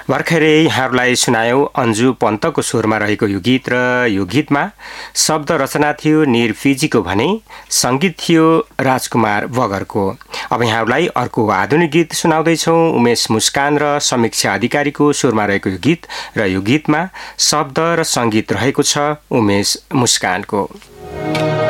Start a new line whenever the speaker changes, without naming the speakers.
भर्खरै यहाँहरूलाई सुनायौं अन्जु पन्तको स्वरमा रहेको यो गीत र यो गीतमा शब्द रचना थियो निर फिजीको भने संगीत थियो राजकुमार बगरको। अब यहाँहरूलाई अर्को आधुनिक गीत सुनाउँदैछौं उमेश मुस्कान र समीक्षा अधिकारीको स्वरमा रहेको यो गीत र यो गीतमा शब्द र संगीत रहेको छ उमेश मुस्कानको।